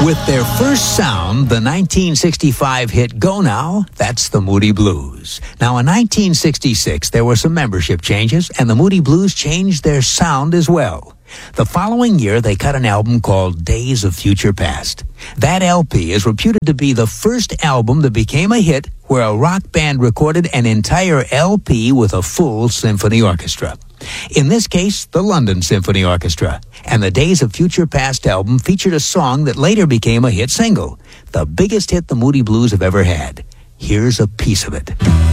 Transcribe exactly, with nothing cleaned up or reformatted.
With their first sound, the nineteen sixty-five hit Go Now, that's the Moody Blues. Now, in nineteen sixty-six, there were some membership changes, and the Moody Blues changed their sound as well. The following year, they cut an album called Days of Future Past. That L P is reputed to be the first album that became a hit where a rock band recorded an entire L P with a full symphony orchestra. In this case, the London Symphony Orchestra. And the Days of Future Past album featured a song that later became a hit single, the biggest hit the Moody Blues have ever had. Here's a piece of it.